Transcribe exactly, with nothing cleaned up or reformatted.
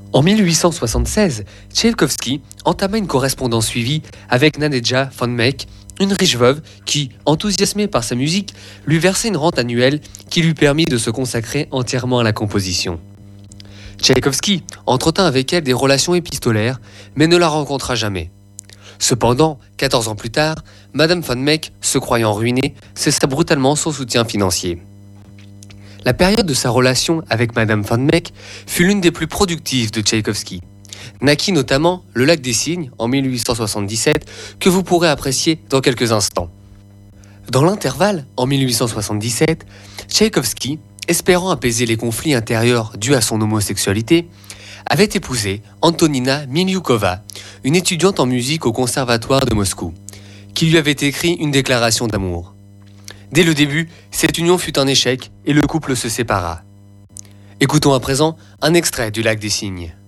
En mille huit cent soixante-seize, Tchaïkovski entama une correspondance suivie avec Nadezhda von Meck, une riche veuve qui, enthousiasmée par sa musique, lui versait une rente annuelle qui lui permit de se consacrer entièrement à la composition. Tchaïkovski entretint avec elle des relations épistolaires, mais ne la rencontra jamais. Cependant, quatorze ans plus tard, Madame von Meck, se croyant ruinée, cessa brutalement son soutien financier. La période de sa relation avec Madame von Meck fut l'une des plus productives de Tchaïkovski. Naquit notamment Le Lac des Cygnes en mille huit cent soixante-dix-sept, que vous pourrez apprécier dans quelques instants. Dans l'intervalle, en mille huit cent soixante-dix-sept, Tchaïkovski, espérant apaiser les conflits intérieurs dus à son homosexualité, avait épousé Antonina Miliukova, une étudiante en musique au Conservatoire de Moscou, qui lui avait écrit une déclaration d'amour. Dès le début, cette union fut un échec et le couple se sépara. Écoutons à présent un extrait du Lac des Cygnes.